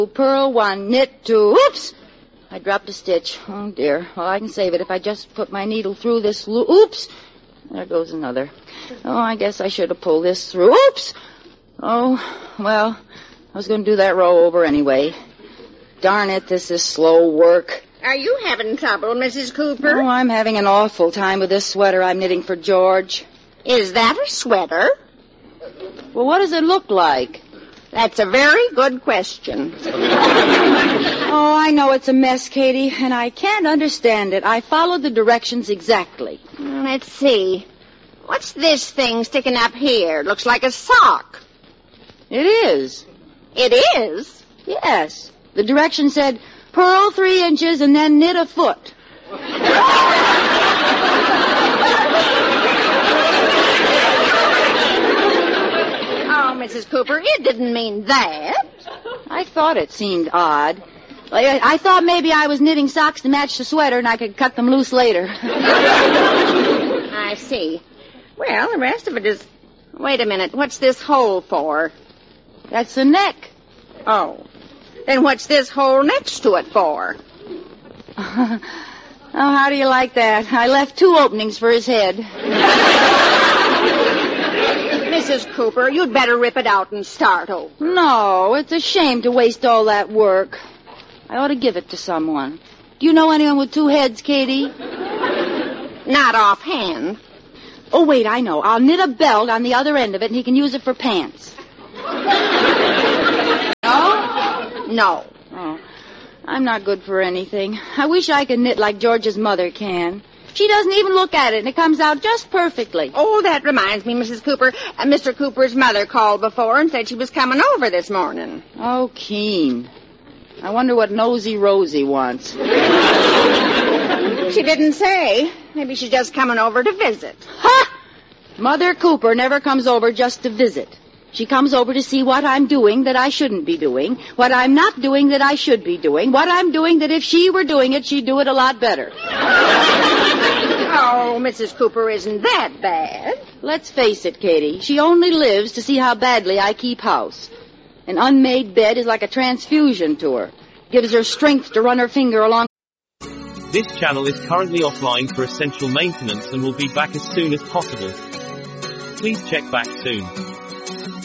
purl 1, knit 2. Oops! I dropped a stitch. Oh, dear. Well, I can save it if I just put my needle through this loop. Oops! There goes another. Oh, I guess I should have pulled this through. Oops! Oh, well, I was going to do that row over anyway. Darn it, this is slow work. Are you having trouble, Mrs. Cooper? Oh, I'm having an awful time with this sweater I'm knitting for George. Is that a sweater? Well, what does it look like? That's a very good question. Oh, I know it's a mess, Katie, and I can't understand it. I followed the directions exactly. Let's see. What's this thing sticking up here? Looks like a sock. It is. It is? Yes. The direction said, purl 3 inches and then knit a foot. Oh, Mrs. Cooper, it didn't mean that. I thought it seemed odd. I thought maybe I was knitting socks to match the sweater and I could cut them loose later. I see. Well, the rest of it is... Wait a minute. What's this hole for? That's the neck. Oh. Then what's this hole next to it for? Oh, how do you like that? I left 2 openings for his head. Mrs. Cooper, you'd better rip it out and start over. No, it's a shame to waste all that work. I ought to give it to someone. Do you know anyone with 2 heads, Katie? Not offhand. Oh, wait, I know. I'll knit a belt on the other end of it, and he can use it for pants. No? No. Oh, I'm not good for anything. I wish I could knit like George's mother can. She doesn't even look at it, and it comes out just perfectly. Oh, that reminds me, Mrs. Cooper. Mr. Cooper's mother called before and said she was coming over this morning. Oh, Keen. I wonder what Nosy Rosie wants. She didn't say. Maybe she's just coming over to visit. Ha! Mother Cooper never comes over just to visit. She comes over to see what I'm doing that I shouldn't be doing, what I'm not doing that I should be doing, what I'm doing that if she were doing it, she'd do it a lot better. Oh, Mrs. Cooper isn't that bad. Let's face it, Katie. She only lives to see how badly I keep house. An unmade bed is like a transfusion to her. Gives her strength to run her finger along. This channel is currently offline for essential maintenance and will be back as soon as possible. Please check back soon.